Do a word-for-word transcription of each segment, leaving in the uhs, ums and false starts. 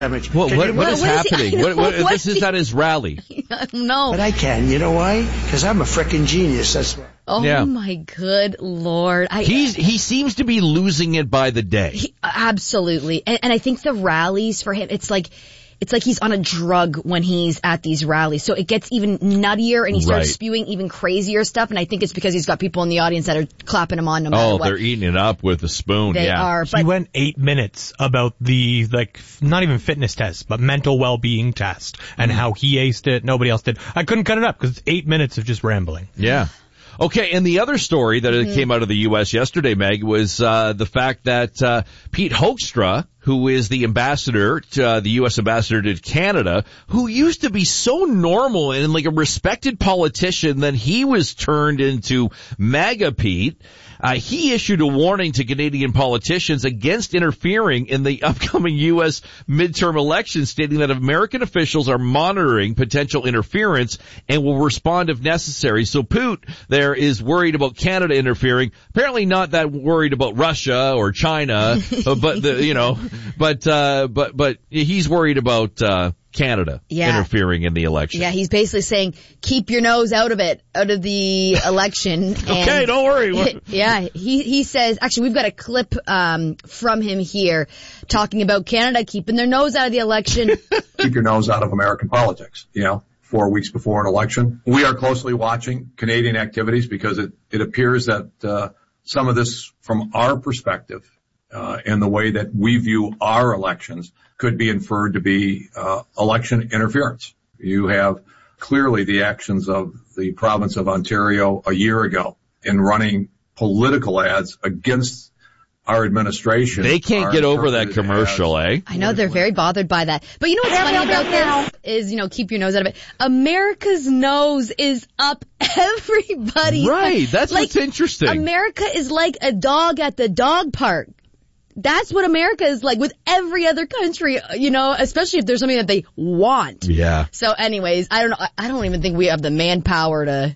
damage. What, what, you, what is what is happening? he, what, what, what this is at his rally. No. But I can. You know why? Because I'm a frickin' genius. That's why. Oh, yeah. my good Lord. I, He's He seems to be losing it by the day. he, absolutely. And, and I think the rallies for him, it's like... It's like he's on a drug when he's at these rallies. So it gets even nuttier and he starts Right. spewing even crazier stuff. And I think it's because he's got people in the audience that are clapping him on no matter Oh, what. they're eating it up with a spoon. They yeah. are. He But went eight minutes about the, like, not even fitness test, but mental well-being test, and Mm. how he aced it, nobody else did. I couldn't cut it up because it's eight minutes of just rambling. Yeah. Okay, and the other story that mm-hmm. came out of the U S yesterday, Meg, was uh, the fact that uh, Pete Hoekstra, who is the ambassador, to, uh, the U S ambassador to Canada, who used to be so normal and like a respected politician, then he was turned into MAGA Pete. Uh, he issued a warning to Canadian politicians against interfering in the upcoming U S midterm elections, stating that American officials are monitoring potential interference and will respond if necessary. So Poot there is worried about Canada interfering. Apparently not that worried about Russia or China, but the, you know, but uh, but but he's worried about uh, Canada yeah. interfering in the election. Yeah, he's basically saying, keep your nose out of it, out of the election. Okay, and, don't worry. Yeah, he he says, actually, we've got a clip um from him here talking about Canada keeping their nose out of the election. Keep your nose out of American politics, you know, four weeks before an election. We are closely watching Canadian activities because it, it appears that uh, some of this, from our perspective, uh, and the way that we view our elections, could be inferred to be uh, election interference. You have clearly the actions of the province of Ontario a year ago in running political ads against our administration. They can't get over that commercial, as, eh? I know, they're very bothered by that. But you know what's funny about this is, you know, keep your nose out of it. America's nose is up everybody's. Right, that's like, what's interesting. America is like a dog at the dog park. That's what America is like with every other country, you know, especially if there's something that they want. Yeah. So anyways, I don't know, I don't even think we have the manpower to,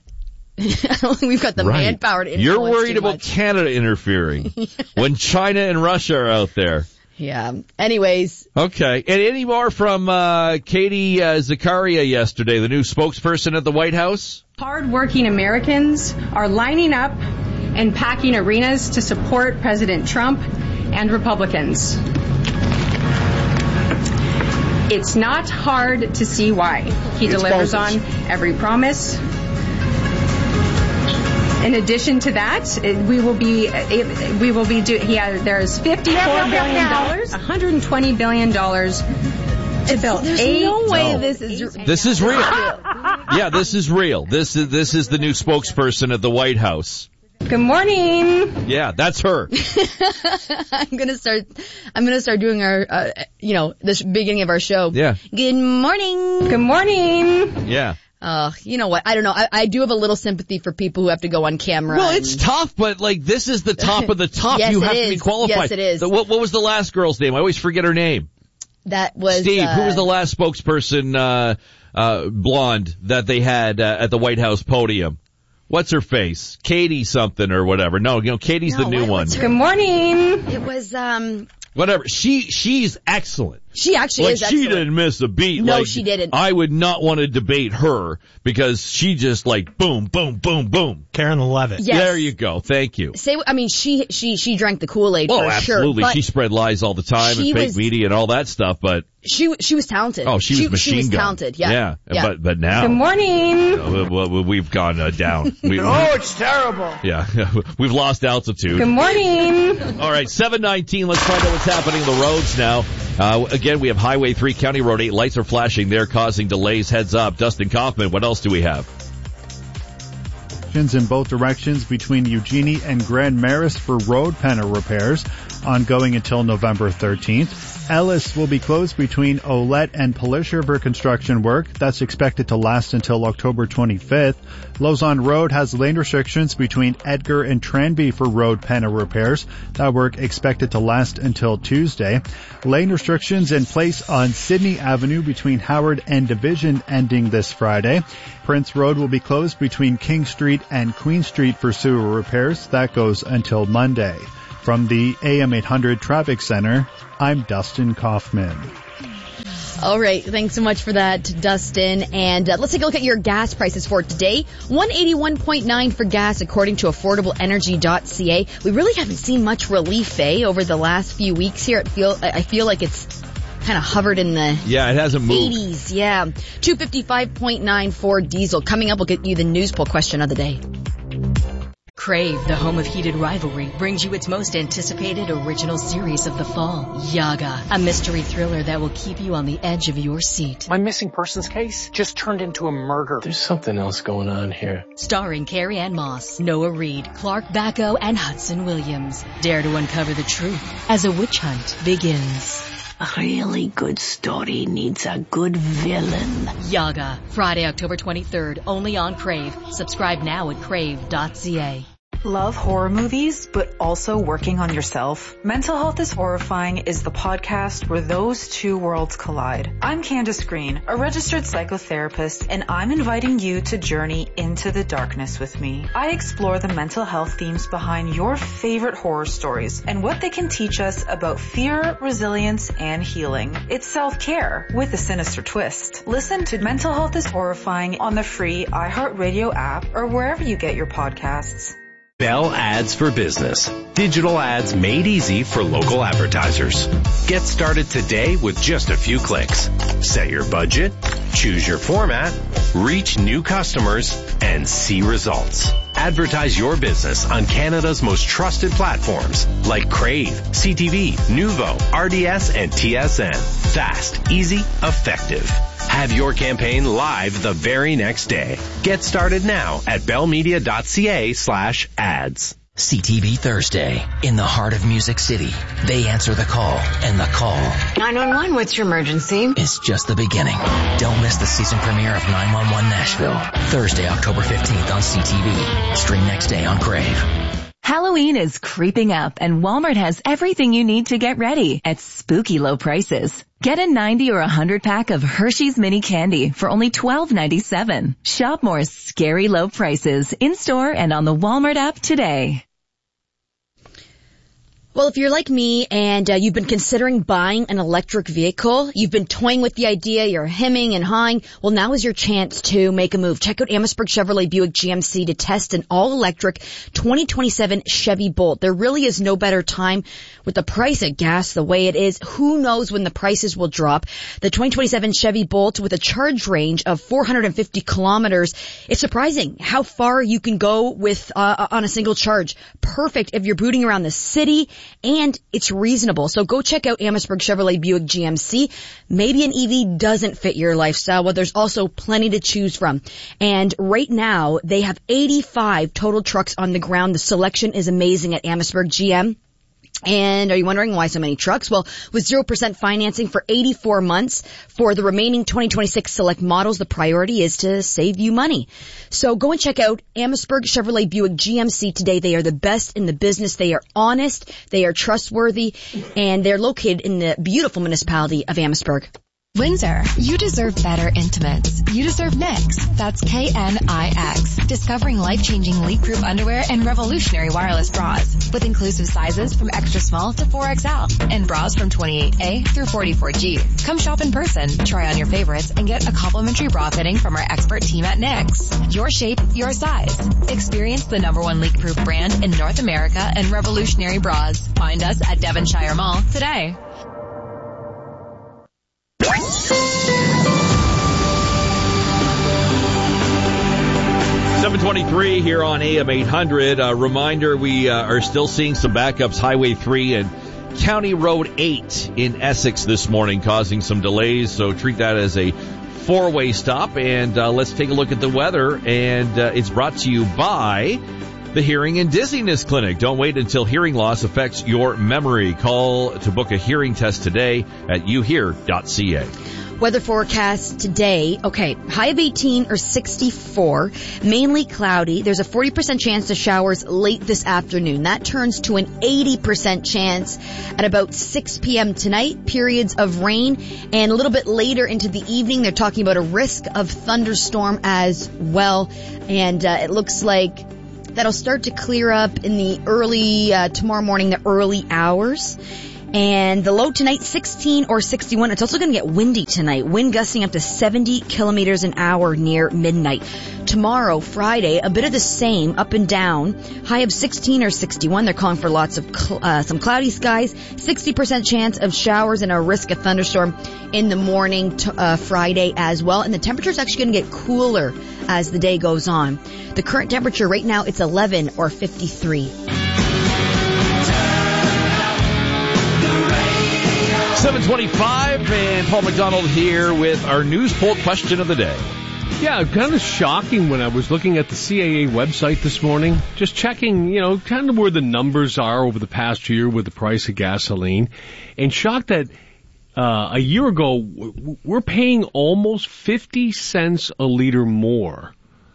I don't think we've got the right. manpower to influence You're worried too about much. Canada interfering when China and Russia are out there. Yeah. Anyways. Okay. And any more from uh, Katie uh, Zakaria yesterday, the new spokesperson at the White House? Hard-working Americans are lining up and packing arenas to support President Trump and Republicans. It's not hard to see why. He It's delivers bonkers. on every promise. In addition to that, it- we will be it, we will be do, he has, there's fifty-four billion dollars, one hundred twenty billion dollars to build There's eight. no way No. this is. This is real. Yeah, this is real. This is this is the new spokesperson at the White House. Good morning. Yeah, that's her. I'm gonna start. I'm gonna start doing our, uh, you know, the sh- beginning of our show. Yeah. Good morning. Good morning. Yeah. Uh, you know what? I don't know. I, I do have a little sympathy for people who have to go on camera. Well, and- it's tough, but like this is the top of the top. Yes, you it have to be is. qualified. Yes, it is. The- what, what was the last girl's name? I always forget her name. That was Steve. Uh, Who was the last spokesperson, uh, uh, blonde that they had uh, at the White House podium? What's her face? Katie something or whatever. No, you know, Katie's No, the new what- one. what's her- Good morning. It was. Um. Whatever. She she's excellent. She actually Like is she excellent. didn't miss a beat. No, Like, she didn't. I would not want to debate her because she just like boom, boom, boom, boom. Karen Levitt. Yes. There you go. Thank you. Say, I mean, she she she drank the Kool-Aid Oh, for absolutely. sure. But She spread lies all the time and she fake was- media and all that stuff, but she she was talented. oh, she was machine She was gun. talented. Yeah. Yeah. Yeah. But but now Good morning. uh, well, well, we've gone uh, down. We, Oh, it's terrible. yeah, we've lost altitude. Good morning. All right, seven nineteen. Let's find out what's happening on the roads now. Uh, again, we have Highway three, County Road eight. Lights are flashing there, causing delays. Heads up. Dustin Kaufman, what else do we have? In both directions between Eugenie and Grand Maris for road panel repairs, ongoing until November thirteenth. Ellis will be closed between Olette and Polisher for construction work. That's expected to last until October twenty-fifth. Lausanne Road has lane restrictions between Edgar and Tranby for road panel repairs. That work expected to last until Tuesday. Lane restrictions in place on Sydney Avenue between Howard and Division ending this Friday. Prince Road will be closed between King Street and Queen Street for sewer repairs. That goes until Monday. From the A M eight hundred Traffic Center, I'm Dustin Kaufman. All right. Thanks so much for that, Dustin. And uh, let's take a look at your gas prices for today. one eighty-one point nine for gas, according to affordable energy dot c a. We really haven't seen much relief, eh, over the last few weeks here. It feel, I feel like it's kind of hovered in the yeah, it hasn't moved. eighties. Yeah. two fifty-five point nine for diesel. Coming up, we'll get you the news poll question of the day. Crave, the home of heated rivalry, brings you its most anticipated original series of the fall, Yaga, a mystery thriller that will keep you on the edge of your seat. My missing persons case just turned into a murder. There's something else going on here. Starring Carrie Ann Moss, Noah Reid, Clark Bacco, and Hudson Williams. Dare to uncover the truth as a witch hunt begins. A really good story needs a good villain. Yaga, Friday, October twenty-third, only on Crave. Subscribe now at crave dot c a. Love horror movies, but also working on yourself? Mental Health is Horrifying is the podcast where those two worlds collide. I'm Candace Green, a registered psychotherapist, and I'm inviting you to journey into the darkness with me. I explore the mental health themes behind your favorite horror stories and what they can teach us about fear, resilience, and healing. It's self-care with a sinister twist. Listen to Mental Health is Horrifying on the free iHeartRadio app or wherever you get your podcasts. Bell Ads for Business. Digital ads made easy for local advertisers. Get started today with just a few clicks. Set your budget, choose your format, reach new customers, and see results. Advertise your business on Canada's most trusted platforms like Crave, C T V, Nuvo, R D S, and T S N. Fast, easy, effective. Have your campaign live the very next day. Get started now at bellmedia dot c a slash ads. C T V Thursday, in the heart of Music City. They answer the call, and the call nine one one, what's your emergency? Is just the beginning. Don't miss the season premiere of nine one one Nashville. Thursday, October fifteenth on C T V. Stream next day on Crave. Halloween is creeping up, and Walmart has everything you need to get ready at spooky low prices. Get a ninety or one hundred pack of Hershey's Mini Candy for only twelve ninety-seven. Shop more scary low prices in-store and on the Walmart app today. Well, if you're like me and uh, you've been considering buying an electric vehicle, you've been toying with the idea, you're hemming and hawing, well, now is your chance to make a move. Check out Amherstburg Chevrolet Buick G M C to test an all-electric twenty twenty-seven Chevy Bolt. There really is no better time with the price of gas the way it is. Who knows when the prices will drop? The twenty twenty-seven Chevy Bolt with a charge range of four hundred fifty kilometers. It's surprising how far you can go with uh, on a single charge. Perfect if you're booting around the city. And it's reasonable. So go check out Amherstburg Chevrolet Buick G M C. Maybe an E V doesn't fit your lifestyle, but there's also plenty to choose from. And right now, they have eighty-five total trucks on the ground. The selection is amazing at Amherstburg G M. And are you wondering why so many trucks? Well, with zero percent financing for eighty-four months for the remaining twenty twenty-six select models, the priority is to save you money. So go and check out Amherstburg Chevrolet Buick G M C today. They are the best in the business. They are honest, they are trustworthy, and they're located in the beautiful municipality of Amherstburg. Windsor, you deserve better intimates. You deserve Knix. That's K N I X. Discovering life-changing leak-proof underwear and revolutionary wireless bras with inclusive sizes from extra small to four X L and bras from twenty-eight A through forty-four G. Come shop in person, try on your favorites, and get a complimentary bra fitting from our expert team at Knix. Your shape, your size. Experience the number one leak-proof brand in North America and revolutionary bras. Find us at Devonshire Mall today. seven twenty-three here on A M eight hundred. A reminder, we uh, are still seeing some backups. Highway three and County Road eight in Essex this morning, causing some delays. So treat that as a four-way stop. And uh, let's take a look at the weather. And uh, it's brought to you by the Hearing and Dizziness Clinic. Don't wait until hearing loss affects your memory. Call to book a hearing test today at you hear dot c a. Weather forecast today. Okay, high of eighteen or sixty-four, mainly cloudy. There's a forty percent chance of showers late this afternoon. That turns to an eighty percent chance at about six p.m. tonight. Periods of rain, and a little bit later into the evening, they're talking about a risk of thunderstorm as well. And uh, it looks like that'll start to clear up in the early, uh, tomorrow morning, the early hours. And the low tonight, sixteen or sixty-one. It's also going to get windy tonight. Wind gusting up to seventy kilometers an hour near midnight. Tomorrow, Friday, a bit of the same, up and down. High of sixteen or sixty-one. They're calling for lots of cl- uh, some cloudy skies. sixty percent chance of showers and a risk of thunderstorm in the morning t- uh, Friday as well. And the temperature is actually going to get cooler as the day goes on. The current temperature right now, it's eleven or fifty-three. seven twenty-five, and Paul McDonald here with our news poll question of the day. Yeah, kind of shocking when I was looking at the C A A website this morning, just checking, you know, kind of where the numbers are over the past year with the price of gasoline, and shocked that uh, a year ago we're paying almost fifty cents a liter more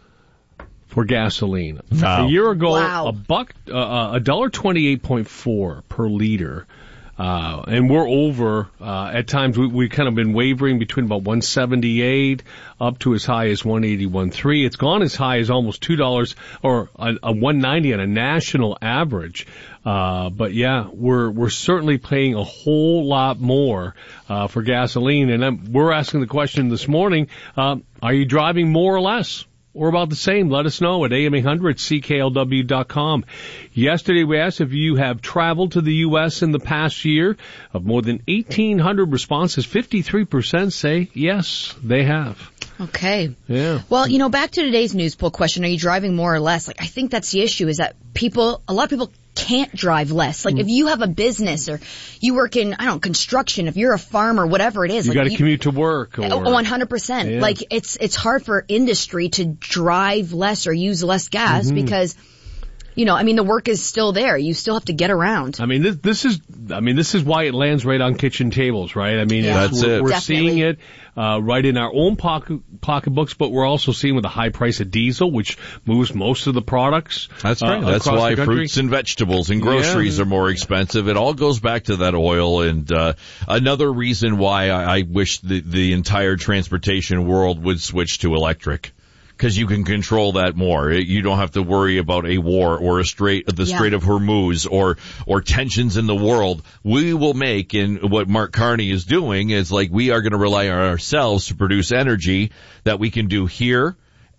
for gasoline. Wow. A year ago, Wow. a buck, uh, a dollar twenty-eight point four per liter. Uh, and we're over, uh, at times we, we kind of been wavering between about one seventy-eight up to as high as one eighty-one point three. It's gone as high as almost two dollars or a, a one ninety on a national average. Uh, but yeah, we're, we're certainly paying a whole lot more, uh, for gasoline. And I'm, we're asking the question this morning, um, are you driving more or less? Or about the same? Let us know at A M eight hundred C K L W dot com. Yesterday we asked if you have traveled to the U S in the past year. Of more than eighteen hundred responses, fifty-three percent say yes, they have. Okay. Yeah. Well, you know, back to today's news poll question, are you driving more or less? Like, I think that's the issue, is that people, a lot of people can't drive less. Like, mm. if you have a business or you work in, I don't know, construction, if you're a farmer, whatever it is. You like, got to commute to work. Or, oh, one hundred percent. Yeah. Like, it's, it's hard for industry to drive less or use less gas mm-hmm. because, you know, I mean, the work is still there. You still have to get around. I mean, this, this is, I mean, this is why it lands right on kitchen tables, right? I mean, yeah. it's, That's we're, it. we're Definitely. seeing it, uh, right in our own pocket, pocketbooks, but we're also seeing with the high price of diesel, which moves most of the products. That's right. Uh, That's why fruits and vegetables and groceries yeah. are more expensive. It all goes back to that oil. And, uh, another reason why I, I wish the, the entire transportation world would switch to electric. Because you can control that more. You don't have to worry about a war or a strait, the yeah. Strait of Hormuz or, or tensions in the world. We will make, and what Mark Carney is doing is like we are going to rely on ourselves to produce energy that we can do here,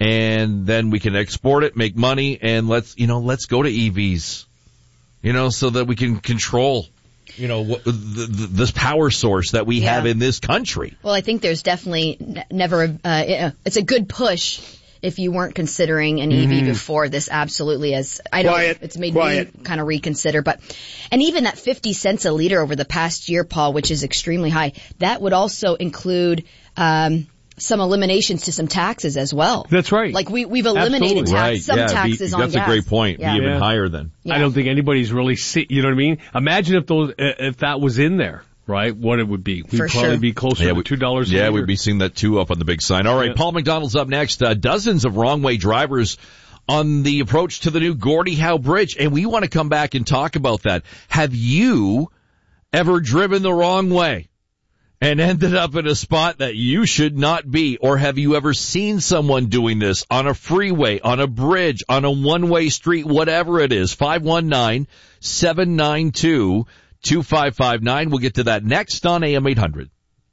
and then we can export it, make money, and let's, you know, let's go to E Vs, you know, so that we can control, you know, what, the, the, this power source that we yeah. have in this country. Well, I think there's definitely n- never, uh, it's a good push. If you weren't considering an E V mm-hmm. before, this absolutely is. I know Quiet. it's made Quiet. me kind of reconsider, but, and even that fifty cents a liter over the past year, Paul, which is extremely high, that would also include, um, some eliminations to some taxes as well. That's right. Like we, we've eliminated tax, right. some yeah, taxes be, on that's gas. That's a great point. Yeah. Be even yeah. higher then. Yeah. I don't think anybody's really see, you know what I mean? Imagine if those, if that was in there. Right, what it would be. We'd For probably sure. be closer yeah, to we, two dollars a Yeah, liter. we'd be seeing that two up on the big sign. All right, yeah. Paul McDonald's up next. Uh, dozens of wrong-way drivers on the approach to the new Gordie Howe Bridge, and we want to come back and talk about that. Have you ever driven the wrong way and ended up in a spot that you should not be? Or have you ever seen someone doing this on a freeway, on a bridge, on a one-way street, whatever it is? five one nine, seven nine two, two five five nine. We'll get to that next on A M eight hundred.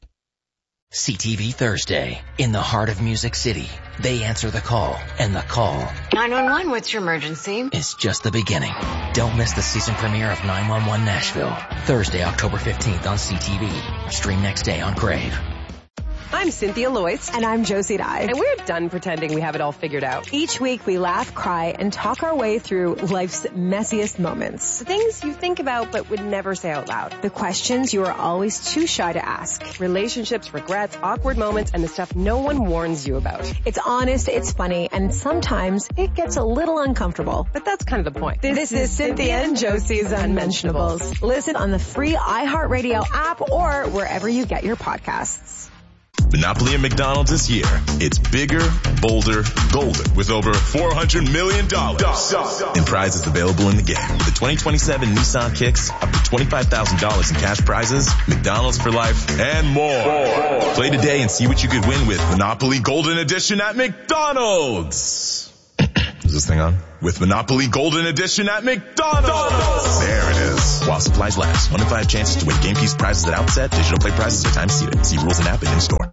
C T V Thursday. In the heart of Music City, they answer the call, and the call nine one one, what's your emergency? is just the beginning. Don't miss the season premiere of nine one one Nashville. Thursday, October fifteenth on C T V. Stream next day on Crave. I'm Cynthia Loyce. And I'm Josie Dye. And we're done pretending we have it all figured out. Each week we laugh, cry, and talk our way through life's messiest moments. The things you think about but would never say out loud. The questions you are always too shy to ask. Relationships, regrets, awkward moments, and the stuff no one warns you about. It's honest, it's funny, and sometimes it gets a little uncomfortable. But that's kind of the point. This, this is Cynthia and Josie's Unmentionables. Listen on the free iHeartRadio app or wherever you get your podcasts. Monopoly at McDonald's is here. It's bigger, bolder, golden with over four hundred million dollars in prizes available in the game. The twenty twenty-seven Nissan Kicks, up to twenty-five thousand dollars in cash prizes, McDonald's for life, and more. Play today and see what you could win with Monopoly Golden Edition at McDonald's. Is this thing on? With Monopoly Golden Edition at McDonald's. There it is. While supplies last. One in five chances to win game piece prizes at outset. Digital play prizes are time seated. See rules and app and in store.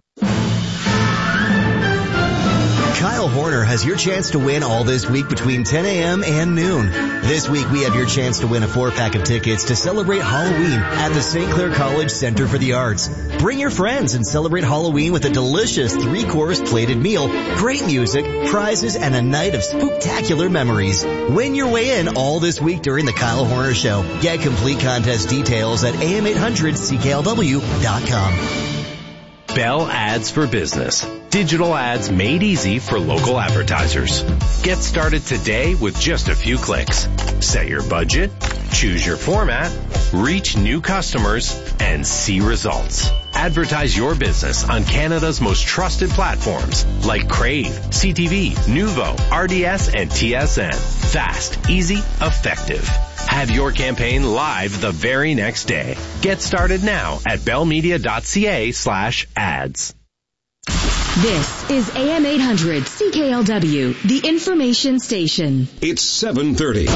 Kyle Horner has your chance to win all this week between ten a.m. and noon. This week we have your chance to win a four-pack of tickets to celebrate Halloween at the Saint Clair College Center for the Arts. Bring your friends and celebrate Halloween with a delicious three-course plated meal, great music, prizes, and a night of spooktacular memories. Win your way in all this week during the Kyle Horner Show. Get complete contest details at A M eight hundred C K L W dot com. Bell Ads for Business. Digital ads made easy for local advertisers. Get started today with just a few clicks. Set your budget, choose your format, reach new customers, and see results. Advertise your business on Canada's most trusted platforms like Crave, C T V, Nuvo, R D S, and T S N. Fast, easy, effective. Have your campaign live the very next day. Get started now at bellmedia.ca slash ads. This is A M eight hundred C K L W, the information station. It's seven thirty.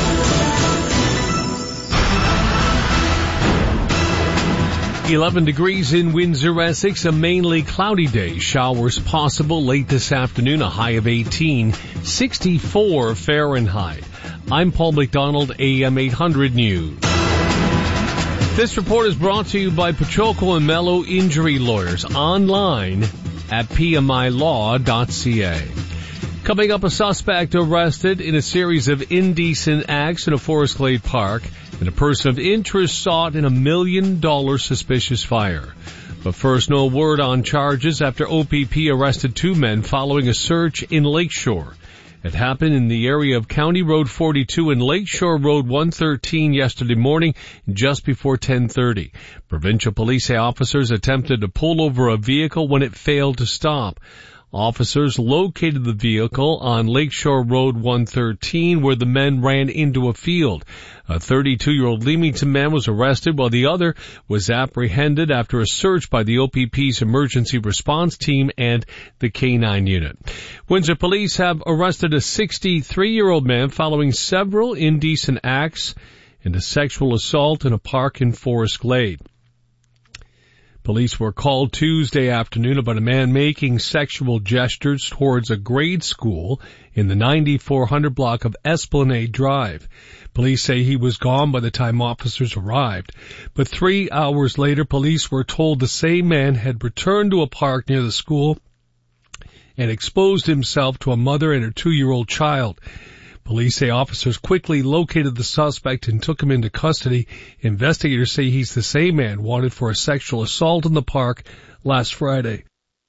eleven degrees in Windsor, Essex, a mainly cloudy day. Showers possible late this afternoon, a high of eighteen, sixty-four Fahrenheit. I'm Paul McDonald, A M eight hundred News. This report is brought to you by Pachoco and Mello Injury Lawyers, online at p m i law dot c a. Coming up, a suspect arrested in a series of indecent acts in a Forest Glade park, and a person of interest sought in a million dollar suspicious fire. But first, no word on charges after O P P arrested two men following a search in Lakeshore. It happened in the area of County Road forty-two and Lakeshore Road one thirteen yesterday morning, just before ten thirty. Provincial police say officers attempted to pull over a vehicle when it failed to stop. Officers located the vehicle on Lakeshore Road one thirteen where the men ran into a field. A thirty-two-year-old Leamington man was arrested while the other was apprehended after a search by the O P P's emergency response team and the K nine unit. Windsor police have arrested a sixty-three-year-old man following several indecent acts and a sexual assault in a park in Forest Glade. Police were called Tuesday afternoon about a man making sexual gestures towards a grade school in the ninety-four hundred block of Esplanade Drive. Police say he was gone by the time officers arrived. But three hours later, police were told the same man had returned to a park near the school and exposed himself to a mother and her two-year-old child. Police say officers quickly located the suspect and took him into custody. Investigators say he's the same man wanted for a sexual assault in the park last Friday.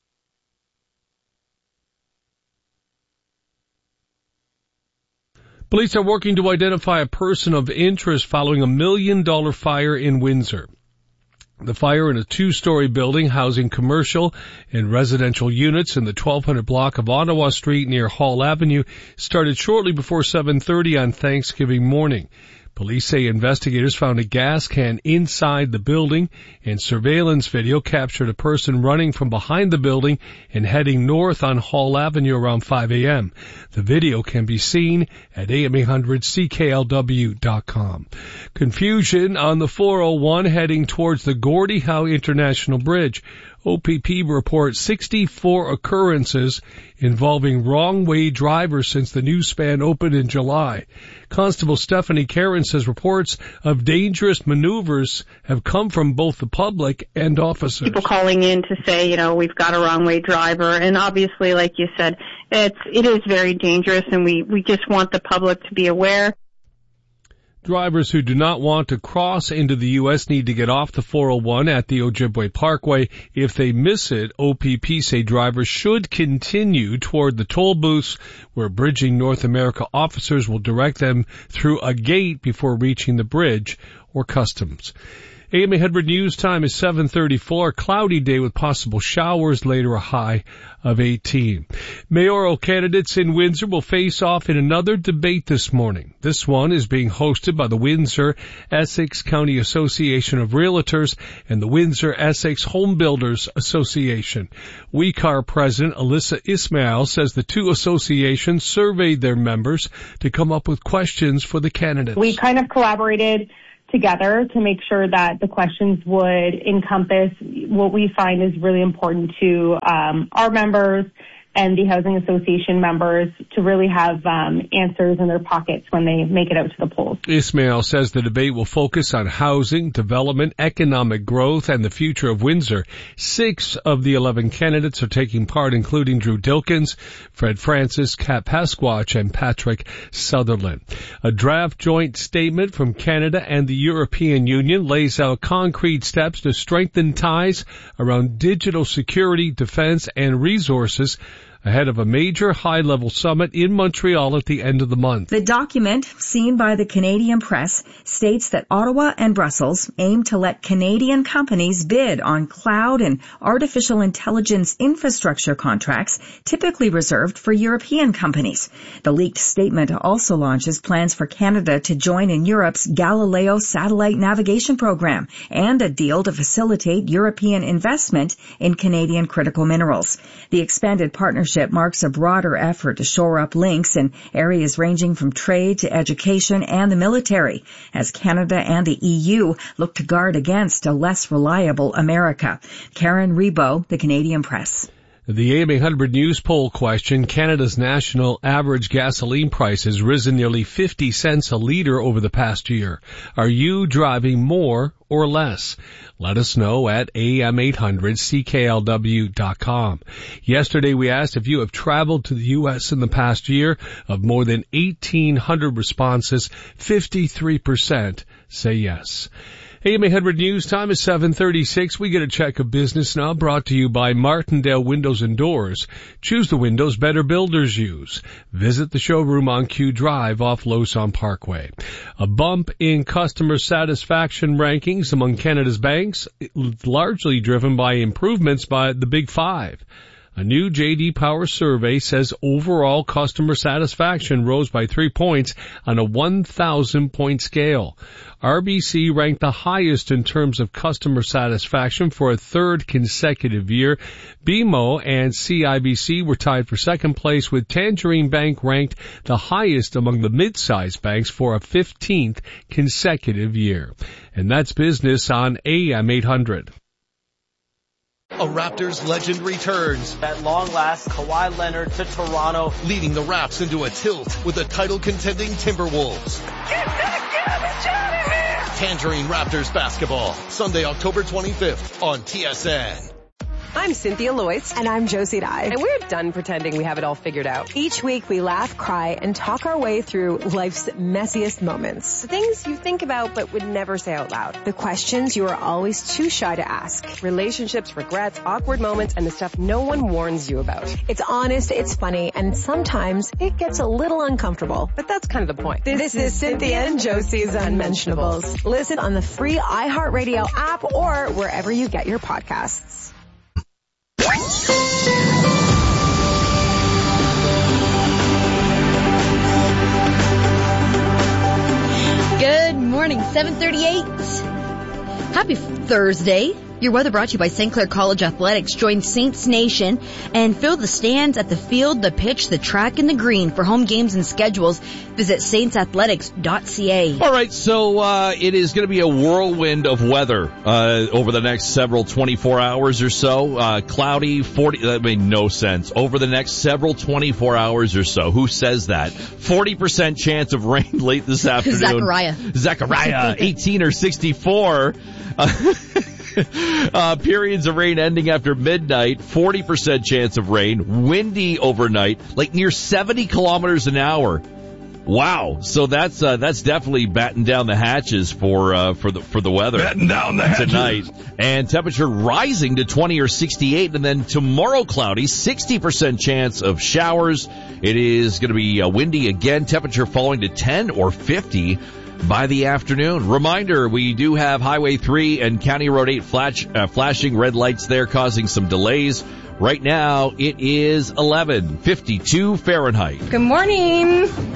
Police are working to identify a person of interest following a million-dollar fire in Windsor. The fire in a two-story building housing commercial and residential units in the twelve hundred block of Ottawa Street near Hall Avenue started shortly before seven thirty on Thanksgiving morning. Police say investigators found a gas can inside the building, and surveillance video captured a person running from behind the building and heading north on Hall Avenue around five a.m. The video can be seen at A M eight hundred C K L W dot com. Confusion on the four oh one heading towards the Gordie Howe International Bridge. O P P reports sixty-four occurrences involving wrong-way drivers since the new span opened in July. Constable Stephanie Karen says reports of dangerous maneuvers have come from both the public and officers. People calling in to say, you know, we've got a wrong-way driver, and obviously, like you said, it's it is very dangerous, and we we just want the public to be aware. Drivers who do not want to cross into the U S need to get off the four oh one at the Ojibwe Parkway. If they miss it, O P P say drivers should continue toward the toll booths where Bridging North America officers will direct them through a gate before reaching the bridge or customs. A M eight hundred news time is seven thirty-four. Cloudy day with possible showers, later a high of eighteen. Mayoral candidates in Windsor will face off in another debate this morning. This one is being hosted by the Windsor-Essex County Association of Realtors and the Windsor-Essex Home Builders Association. W E C A R President Alyssa Ismail says the two associations surveyed their members to come up with questions for the candidates. We kind of collaborated together to make sure that the questions would encompass what we find is really important to um, our members and the housing association members to really have um, answers in their pockets when they make it out to the polls. Ismail says the debate will focus on housing, development, economic growth, and the future of Windsor. Six of the eleven candidates are taking part, including Drew Dilkins, Fred Francis, Kat Pasquach, and Patrick Sutherland. A draft joint statement from Canada and the European Union lays out concrete steps to strengthen ties around digital security, defense, and resources ahead of a major high-level summit in Montreal at the end of the month. The document, seen by the Canadian press, states that Ottawa and Brussels aim to let Canadian companies bid on cloud and artificial intelligence infrastructure contracts typically reserved for European companies. The leaked statement also launches plans for Canada to join in Europe's Galileo satellite navigation program and a deal to facilitate European investment in Canadian critical minerals. The expanded partnership marks a broader effort to shore up links in areas ranging from trade to education and the military, as Canada and the E U look to guard against a less reliable America. Karen Rebo, The Canadian Press. The A M eight hundred News poll question, Canada's national average gasoline price has risen nearly fifty cents a litre over the past year. Are you driving more or less? Let us know at A M eight hundred C K L W dot com. Yesterday we asked if you have traveled to the U S in the past year. Of more than eighteen hundred responses, fifty-three percent say yes. A M eight hundred News time is seven thirty-six. We get a check of business now, brought to you by Martindale Windows and Doors. Choose the windows better builders use. Visit the showroom on Q Drive off Lawson Parkway. A bump in customer satisfaction rankings among Canada's banks, largely driven by improvements by the Big Five. A new J D Power survey says overall customer satisfaction rose by three points on a one thousand point scale. R B C ranked the highest in terms of customer satisfaction for a third consecutive year. B M O and C I B C were tied for second place, with Tangerine Bank ranked the highest among the mid-sized banks for a fifteenth consecutive year. And that's business on A M eight hundred. A Raptors legend returns. At long last, Kawhi Leonard to Toronto, leading the Raps into a tilt with the title-contending Timberwolves. Get that garbage out of here! Tangerine Raptors basketball, Sunday, October twenty-fifth on T S N. I'm Cynthia Loyce. And I'm Josie Dye. And we're done pretending we have it all figured out. Each week we laugh, cry, and talk our way through life's messiest moments. The things you think about but would never say out loud. The questions you are always too shy to ask. Relationships, regrets, awkward moments, and the stuff no one warns you about. It's honest, it's funny, and sometimes it gets a little uncomfortable. But that's kind of the point. This, this is Cynthia and Josie's Unmentionables. Listen on the free iHeartRadio app or wherever you get your podcasts. Good morning, seven thirty-eight. Happy Thursday. Your weather brought to you by Saint Clair College Athletics. Join Saints Nation and fill the stands at the field, the pitch, the track, and the green. For home games and schedules, visit saints athletics dot c a. All right, so uh it is going to be a whirlwind of weather uh over the next several twenty-four hours or so. Uh cloudy, forty, that made no sense. Over the next several twenty-four hours or so. Who says that? forty percent chance of rain late this afternoon. Zachariah. Zachariah, eighteen or sixty-four. Uh, Uh, periods of rain ending after midnight, forty percent chance of rain, windy overnight, like near seventy kilometers an hour. Wow. So that's, uh, that's definitely batting down the hatches for, uh, for the, for the weather. Batting down the hatches. Tonight. And temperature rising to twenty or sixty-eight, and then tomorrow cloudy, sixty percent chance of showers. It is going to be uh, windy again, temperature falling to ten or fifty. by the afternoon. Reminder, we do have Highway three and County Road eight flash, uh, flashing red lights there, causing some delays. Right now, it is eleven fifty-two Fahrenheit. Good morning.